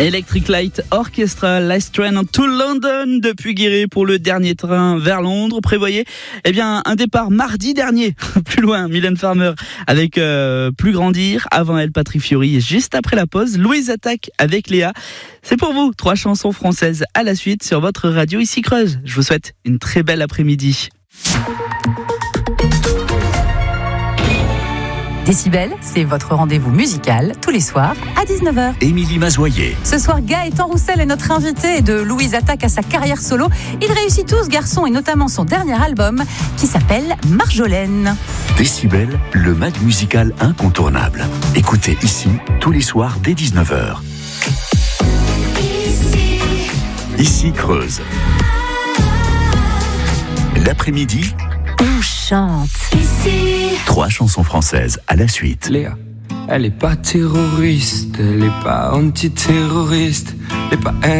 Electric Light Orchestra, Last Train to London depuis Guéret pour le dernier train vers Londres. Prévoyez un départ mardi dernier, plus loin, Mylène Farmer avec Plus Grandir, avant elle Patrick Fiori et juste après la pause, Louise Attaque avec Léa. C'est pour vous, 3 chansons françaises à la suite sur votre radio ici Creuse. Je vous souhaite une très belle après-midi. Décibel, c'est votre rendez-vous musical tous les soirs à 19h. Émilie Mazoyer. Ce soir, Gaëtan Roussel est notre invité de Louise Attaque à sa carrière solo. Il réussit tout ce garçon et notamment son dernier album qui s'appelle Marjolaine. Décibel, le mag musical incontournable. Écoutez ici tous les soirs dès 19h. Ici Creuse. L'après-midi, on chante. Ici. 3 chansons françaises à la suite. Léa, elle est pas terroriste, elle est pas antiterroriste, elle est pas